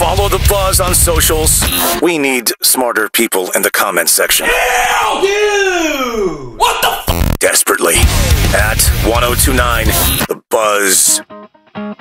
Follow The Buzz on socials. We need smarter people in the comments section. Hell, dude! What the f? Desperately. At 1029 The Buzz.